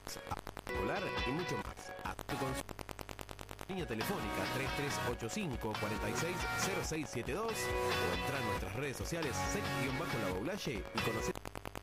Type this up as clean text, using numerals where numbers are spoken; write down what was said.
escolar y mucho más. A tu consulta. Línea telefónica 3385-460672 o entrar en nuestras redes sociales, set-la Baulalle y conocer